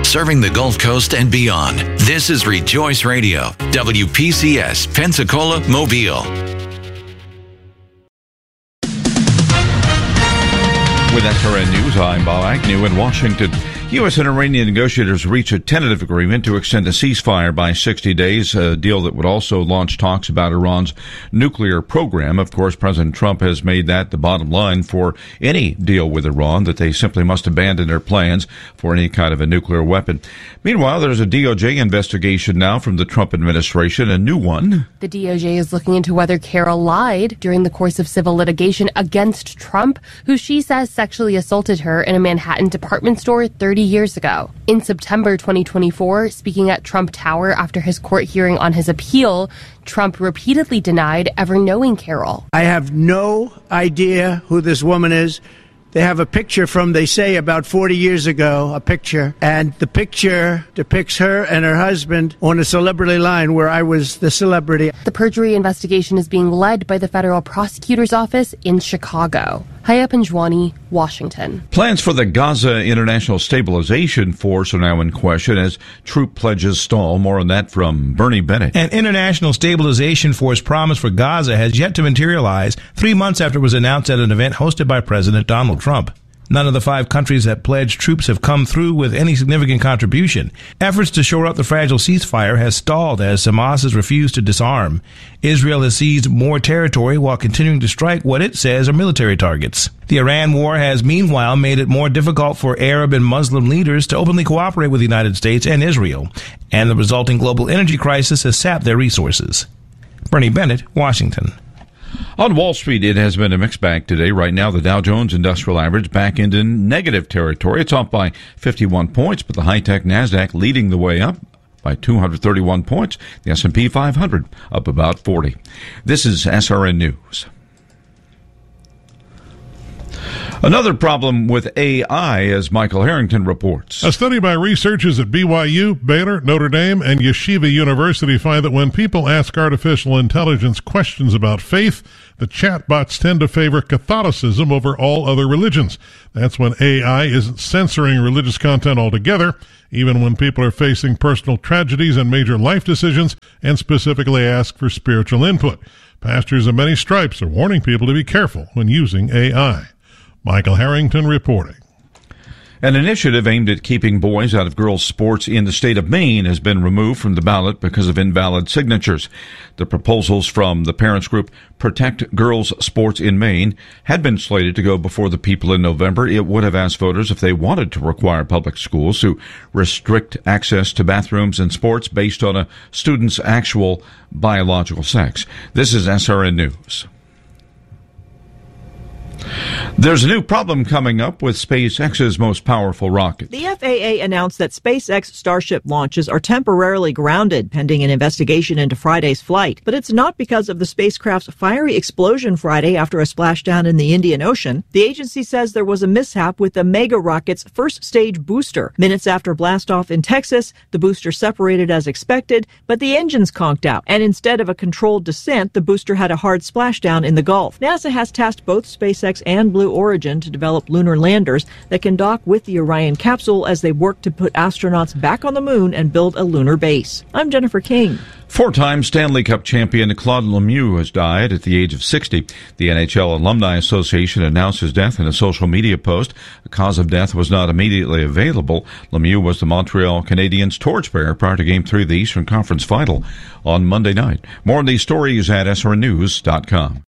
serving the Gulf Coast and beyond. This is Rejoice Radio, WPCS, Pensacola, Mobile. With SRN News, I'm Bob Agnew in Washington. U.S. and Iranian negotiators reached a tentative agreement to extend the ceasefire by 60 days, a deal that would also launch talks about Iran's nuclear program. Of course, President Trump has made that the bottom line for any deal with Iran, that they simply must abandon their plans for any kind of a nuclear weapon. Meanwhile, there's a DOJ investigation now from the Trump administration, a new one. The DOJ is looking into whether Carol lied during the course of civil litigation against Trump, who she says sexually assaulted her in a Manhattan department store 30 years ago. In September 2024, speaking at Trump Tower after his court hearing on his appeal, Trump repeatedly denied ever knowing Carol. I have no idea who this woman is. They have a picture from, they say, about 40 years ago, a picture. And the picture depicts her and her husband on a celebrity line where I was the celebrity. The perjury investigation is being led by the federal prosecutor's office in Chicago. Haya Panjwani, Washington. Plans for the Gaza International Stabilization Force are now in question as troop pledges stall. More on that from Bernie Bennett. An international stabilization force promise for Gaza has yet to materialize 3 months after it was announced at an event hosted by President Donald Trump. None of the 5 countries that pledged troops have come through with any significant contribution. Efforts to shore up the fragile ceasefire has stalled as Hamas has refused to disarm. Israel has seized more territory while continuing to strike what it says are military targets. The Iran war has meanwhile made it more difficult for Arab and Muslim leaders to openly cooperate with the United States and Israel, and the resulting global energy crisis has sapped their resources. Bernie Bennett, Washington. On Wall Street, it has been a mixed bag today. Right now, the Dow Jones Industrial Average back into negative territory. It's off by 51 points, but the high-tech NASDAQ leading the way up by 231 points. The S&P 500 up about 40. This is SRN News. Another problem with AI, as Michael Harrington reports. A study by researchers at BYU, Baylor, Notre Dame, and Yeshiva University find that when people ask artificial intelligence questions about faith, the chatbots tend to favor Catholicism over all other religions. That's when AI isn't censoring religious content altogether, even when people are facing personal tragedies and major life decisions and specifically ask for spiritual input. Pastors of many stripes are warning people to be careful when using AI. Michael Harrington reporting. An initiative aimed at keeping boys out of girls' sports in the state of Maine has been removed from the ballot because of invalid signatures. The proposals from the parents group Protect Girls' Sports in Maine had been slated to go before the people in November. It would have asked voters if they wanted to require public schools to restrict access to bathrooms and sports based on a student's actual biological sex. This is SRN News. There's a new problem coming up with SpaceX's most powerful rocket. The FAA announced that SpaceX Starship launches are temporarily grounded pending an investigation into Friday's flight. But it's not because of the spacecraft's fiery explosion Friday after a splashdown in the Indian Ocean. The agency says there was a mishap with the Mega rocket's first stage booster. Minutes after blastoff in Texas, the booster separated as expected, but the engines conked out. And instead of a controlled descent, the booster had a hard splashdown in the Gulf. NASA has tasked both SpaceX and Blue Origin to develop lunar landers that can dock with the Orion capsule as they work to put astronauts back on the moon and build a lunar base. I'm Jennifer King. 4-time Stanley Cup champion Claude Lemieux has died at the age of 60. The NHL Alumni Association announced his death in a social media post. The cause of death was not immediately available. Lemieux was the Montreal Canadiens torchbearer prior to Game 3 of the Eastern Conference Final on Monday night. More on these stories at srnews.com.